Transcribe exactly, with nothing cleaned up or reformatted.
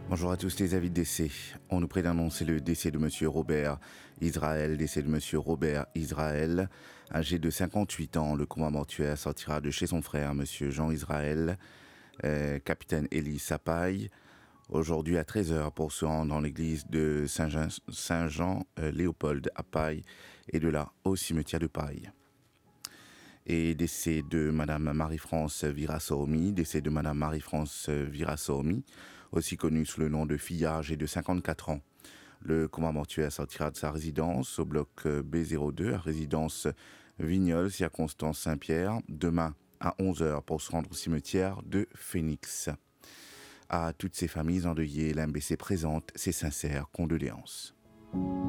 Bonjour à tous les avis de décès. On nous prie d'annoncer le décès de Monsieur Robert Israël, décès de Monsieur Robert Israël, âgé de cinquante-huit ans. Le coma mortuaire sortira de chez son frère, Monsieur Jean Israël, euh, capitaine Élie Sapaille, aujourd'hui à treize heures pour se rendre dans l'église de Saint-Jean, Saint-Jean-Léopold à Paille et de là au cimetière de Paille. Et décès de Madame Marie-France Virassomi, décès de Madame Marie-France Virassomi, aussi connue sous le nom de Fillard, âgée de cinquante-quatre ans. Le coma mortuaire sortira de sa résidence au bloc B zéro deux, à résidence Vignoles, circonstance Saint-Pierre, demain à onze heures pour se rendre au cimetière de Phoenix. À toutes ces familles endeuillées, l'M B C présente ses sincères condoléances.